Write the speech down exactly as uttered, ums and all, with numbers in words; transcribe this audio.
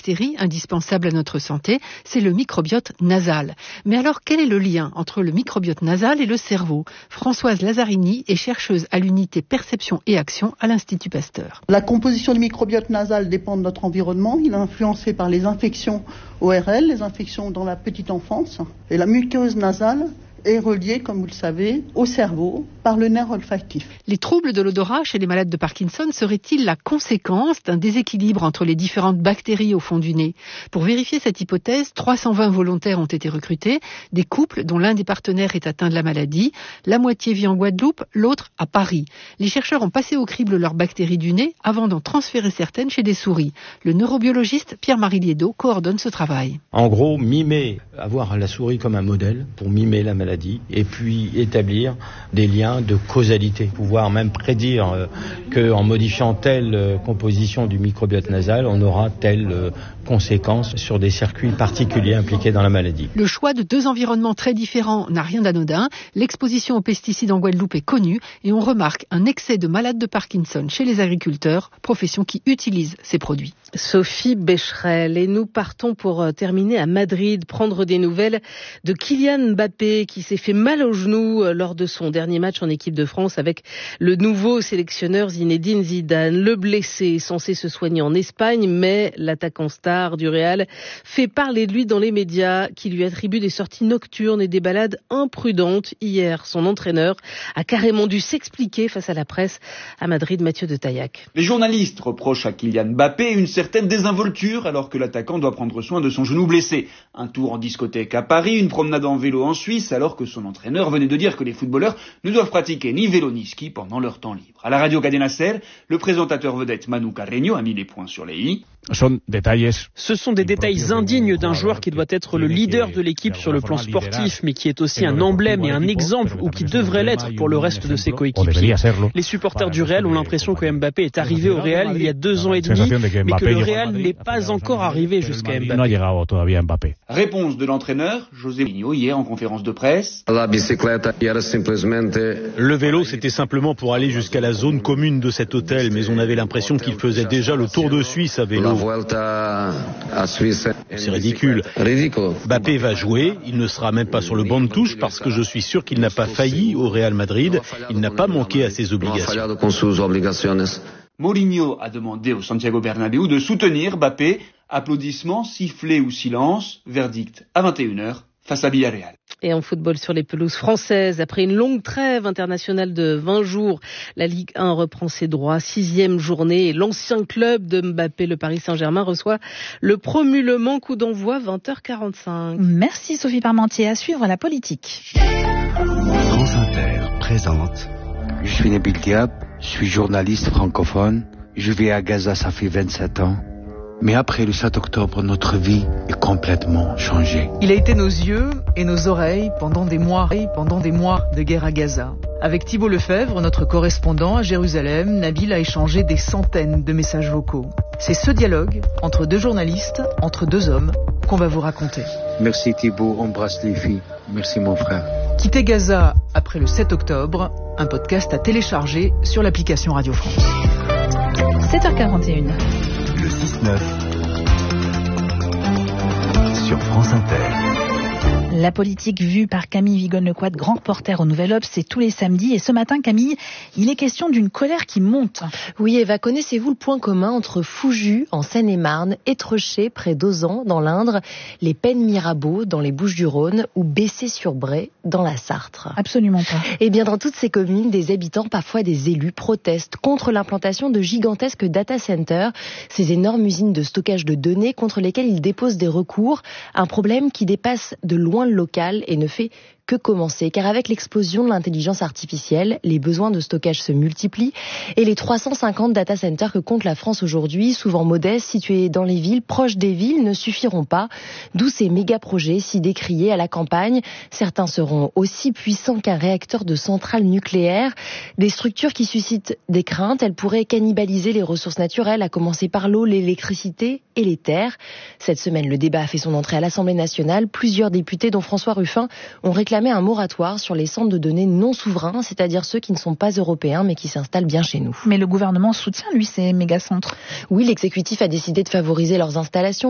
bactérie indispensable à notre santé, c'est le microbiote nasal. Mais alors, quel est le lien entre le microbiote nasal et le cerveau ? Françoise Lazzarini est chercheuse à l'unité perception et action à l'Institut Pasteur. La composition du microbiote nasal dépend de notre environnement. Il est influencé par les infections O R L, les infections dans la petite enfance. Et la muqueuse nasale est reliée, comme vous le savez, au cerveau par le nerf olfactif. Les troubles de l'odorat chez les malades de Parkinson seraient-ils la conséquence d'un déséquilibre entre les différentes bactéries au fond du nez ? Pour vérifier cette hypothèse, trois cent vingt volontaires ont été recrutés, des couples dont l'un des partenaires est atteint de la maladie. La moitié vit en Guadeloupe, l'autre à Paris. Les chercheurs ont passé au crible leurs bactéries du nez avant d'en transférer certaines chez des souris. Le neurobiologiste Pierre-Marie Liédot coordonne ce travail. En gros, mimer, avoir la souris comme un modèle pour mimer la maladie et puis établir des liens de causalité, pouvoir même prédire euh, qu'en modifiant telle euh, composition du microbiote nasal, on aura telle euh, conséquence sur des circuits particuliers impliqués dans la maladie. Le choix de deux environnements très différents n'a rien d'anodin. L'exposition aux pesticides en Guadeloupe est connue et on remarque un excès de malades de Parkinson chez les agriculteurs, profession qui utilise ces produits. Sophie Becherel, et nous partons pour terminer à Madrid, prendre des nouvelles de Kylian Mbappé qui s'est fait mal au genou lors de son dernier match en équipe de France avec le nouveau sélectionneur Zinedine Zidane. Le blessé est censé se soigner en Espagne, mais l'attaquant star du Real fait parler de lui dans les médias qui lui attribuent des sorties nocturnes et des balades imprudentes. Hier, son entraîneur a carrément dû s'expliquer face à la presse. À Madrid, Mathieu de Taillac. Les journalistes reprochent à Kylian Mbappé une certaine désinvolture alors que l'attaquant doit prendre soin de son genou blessé. Un tour en discothèque à Paris, une promenade en vélo en Suisse alors que son entraîneur venait de dire que les footballeurs ne doivent pratiquer ni vélo ni ski pendant leur temps libre. À la radio Cadena Ser, le présentateur vedette Manu Carreño a mis les points sur les i. Ce sont des détails indignes d'un joueur qui doit être le leader de l'équipe sur le plan sportif, mais qui est aussi un emblème et un exemple, ou qui devrait l'être pour le reste de ses coéquipiers. Les supporters du Real ont l'impression que Mbappé est arrivé au Real il y a deux ans et demi, mais que le Real n'est pas encore arrivé jusqu'à Mbappé. Réponse de l'entraîneur, José Mourinho, hier en conférence de presse. Le vélo, c'était simplement pour aller jusqu'à la zone commune de cet hôtel, mais on avait l'impression qu'il faisait déjà le tour de Suisse à vélo. C'est ridicule. Mbappé va jouer, il ne sera même pas sur le banc de touche parce que je suis sûr qu'il n'a pas failli au Real Madrid, il n'a pas manqué à ses obligations. Mourinho a demandé au Santiago Bernabéu de soutenir Mbappé. Applaudissements, sifflets ou silence, verdict à vingt et une heures face à Villarreal. Et en football sur les pelouses françaises, après une longue trêve internationale de vingt jours, la Ligue un reprend ses droits, sixième journée, et l'ancien club de Mbappé, le Paris Saint-Germain, reçoit le promu Le Mans, coup d'envoi vingt heures quarante-cinq. Merci Sophie Parmentier, à suivre la politique. France Inter présente. Je suis Nabil Diab, je suis journaliste francophone, je vis à Gaza, ça fait vingt-sept ans. Mais après le sept octobre, notre vie est complètement changée. Il a été nos yeux et nos oreilles pendant des mois et pendant des mois de guerre à Gaza. Avec Thibault Lefebvre, notre correspondant à Jérusalem, Nabil a échangé des centaines de messages vocaux. C'est ce dialogue entre deux journalistes, entre deux hommes, qu'on va vous raconter. Merci Thibault, embrasse les filles. Merci mon frère. Quitter Gaza après le sept octobre, un podcast à télécharger sur l'application Radio France. sept heures quarante et une. Le six neuf sur France Inter. La politique vue par Camille Vigonne-Lequat, grand reporter au Nouvel Obs, c'est tous les samedis. Et ce matin, Camille, il est question d'une colère qui monte. Oui, Eva, connaissez-vous le point commun entre Fouju, en Seine-et-Marne, Étreché, près d'Auzan, dans l'Indre, les Pennes Mirabeau, dans les Bouches-du-Rhône, ou Bessé-sur-Bray, dans la Sarthe? Absolument pas. Eh bien, dans toutes ces communes, des habitants, parfois des élus, protestent contre l'implantation de gigantesques data centers, ces énormes usines de stockage de données contre lesquelles ils déposent des recours, un problème qui dépasse de loin le local et ne fait que commencer, car avec l'explosion de l'intelligence artificielle, les besoins de stockage se multiplient et les trois cent cinquante data centers que compte la France aujourd'hui, souvent modestes, situés dans les villes, proches des villes, ne suffiront pas, d'où ces méga-projets si décriés à la campagne. Certains seront aussi puissants qu'un réacteur de centrale nucléaire, des structures qui suscitent des craintes, elles pourraient cannibaliser les ressources naturelles, à commencer par l'eau, l'électricité et les terres. Cette semaine, le débat a fait son entrée à l'Assemblée nationale. Plusieurs députés, dont François Ruffin, ont réclamé un moratoire sur les centres de données non souverains, c'est-à-dire ceux qui ne sont pas européens mais qui s'installent bien chez nous. Mais le gouvernement soutient, lui, ces méga-centres. Oui, l'exécutif a décidé de favoriser leurs installations.